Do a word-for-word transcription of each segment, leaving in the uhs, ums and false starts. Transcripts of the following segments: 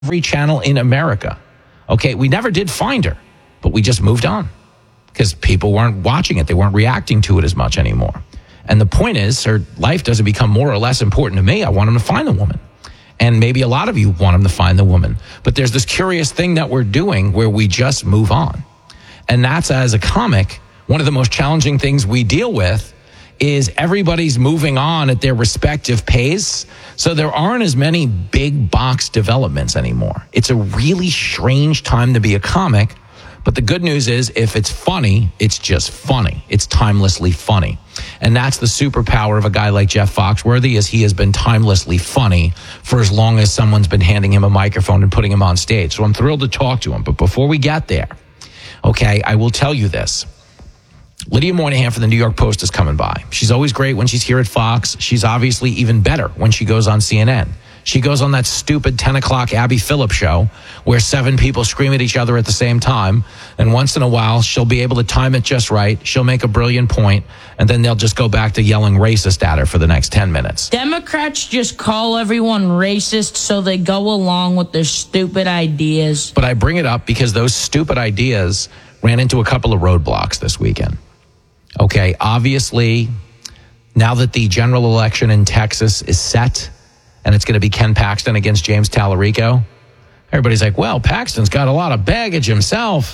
every channel in America. Okay, we never did find her, but we just moved on because people weren't watching it. They weren't reacting to it as much anymore. And the point is, her life doesn't become more or less important to me. I want him to find the woman. And maybe a lot of you want him to find the woman. But there's this curious thing that we're doing where we just move on. And that's, as a comic, one of the most challenging things we deal with is everybody's moving on at their respective pace. So there aren't as many big box developments anymore. It's a really strange time to be a comic. But the good news is, if it's funny, it's just funny. It's timelessly funny. And that's the superpower of a guy like Jeff Foxworthy, is he has been timelessly funny for as long as someone's been handing him a microphone and putting him on stage. So I'm thrilled to talk to him. But before we get there, okay, I will tell you this. Lydia Moynihan from the New York Post is coming by. She's always great when she's here at Fox. She's obviously even better when she goes on C N N. She goes on that stupid ten o'clock Abby Phillips show where seven people scream at each other at the same time. And once in a while, she'll be able to time it just right. She'll make a brilliant point, and then they'll just go back to yelling racist at her for the next ten minutes. Democrats just call everyone racist so they go along with their stupid ideas. But I bring it up because those stupid ideas ran into a couple of roadblocks this weekend. Okay, obviously, now that the general election in Texas is set, and it's going to be Ken Paxton against James Tallarico, everybody's like, well, Paxton's got a lot of baggage himself.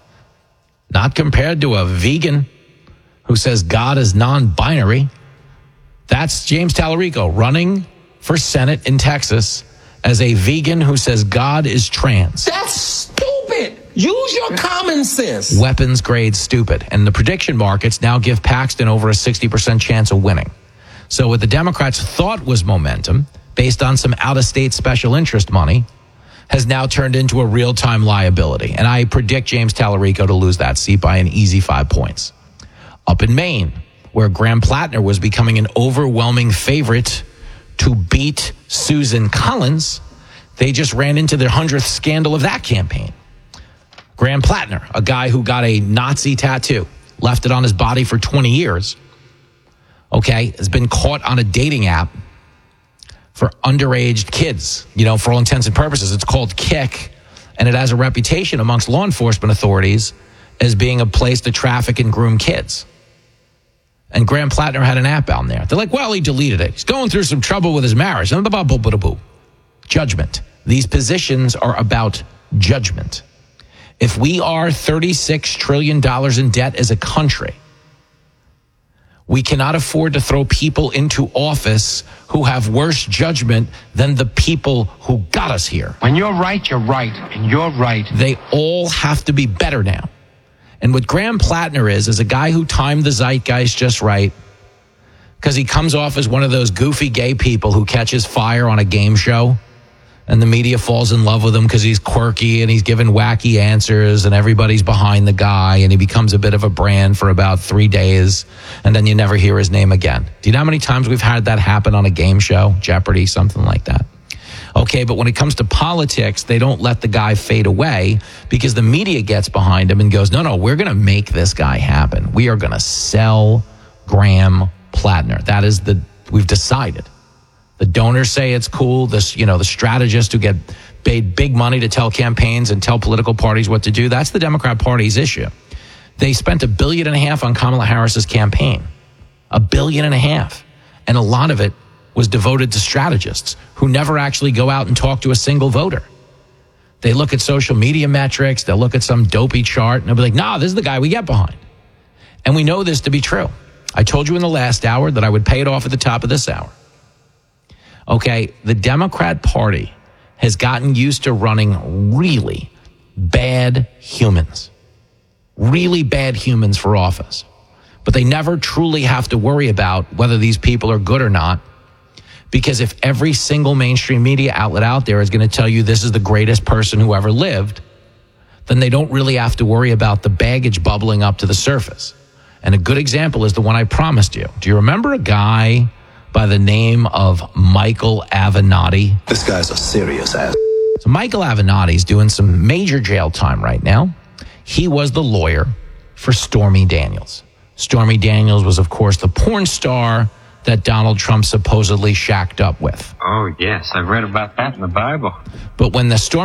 Not compared to a vegan who says God is non-binary. That's James Tallarico running for Senate in Texas as a vegan who says God is trans. That's stupid. Use your common sense. Weapons grade stupid. And the prediction markets now give Paxton over a sixty percent chance of winning. So what the Democrats thought was momentum, based on some out-of-state special interest money, has now turned into a real-time liability. And I predict James Tallarico to lose that seat by an easy five points. Up in Maine, where Graham Plattner was becoming an overwhelming favorite to beat Susan Collins, they just ran into their hundredth scandal of that campaign. Graham Plattner, a guy who got a Nazi tattoo, left it on his body for twenty years, okay, has been caught on a dating app for underage kids. You know, for all intents and purposes, it's called Kik, and it has a reputation amongst law enforcement authorities as being a place to traffic and groom kids. And Graham Plattner had an app on there. They're like, well, he deleted it. He's going through some trouble with his marriage. Judgment. These positions are about judgment. If we are thirty-six trillion dollars in debt as a country, we cannot afford to throw people into office who have worse judgment than the people who got us here. When you're right, you're right, and you're right. They all have to be better now. And what Graham Plattner is, is a guy who timed the zeitgeist just right, because he comes off as one of those goofy gay people who catches fire on a game show, and the media falls in love with him because he's quirky and he's giving wacky answers and everybody's behind the guy, and he becomes a bit of a brand for about three days and then you never hear his name again. Do you know how many times we've had that happen on a game show, Jeopardy, something like that? Okay, but when it comes to politics, they don't let the guy fade away because the media gets behind him and goes, no, no, we're going to make this guy happen. We are going to sell Graham Plattner. That is the, we've decided. The donors say it's cool. This, you know, the strategists who get paid big money to tell campaigns and tell political parties what to do. That's the Democrat Party's issue. They spent a billion and a half on Kamala Harris's campaign, a billion and a half. And a lot of it was devoted to strategists who never actually go out and talk to a single voter. They look at social media metrics. They'll look at some dopey chart and they'll be like, nah, this is the guy we get behind. And we know this to be true. I told you in the last hour that I would pay it off at the top of this hour. Okay, the Democrat Party has gotten used to running really bad humans, really bad humans for office. But they never truly have to worry about whether these people are good or not, because if every single mainstream media outlet out there is going to tell you this is the greatest person who ever lived, then they don't really have to worry about the baggage bubbling up to the surface. And a good example is the one I promised you. Do you remember a guy by the name of Michael Avenatti? This guy's a serious ass. So Michael Avenatti's doing some major jail time right now. He was the lawyer for Stormy Daniels. Stormy Daniels was, of course, the porn star that Donald Trump supposedly shacked up with. Oh, yes. I read about that in the Bible. But when the storm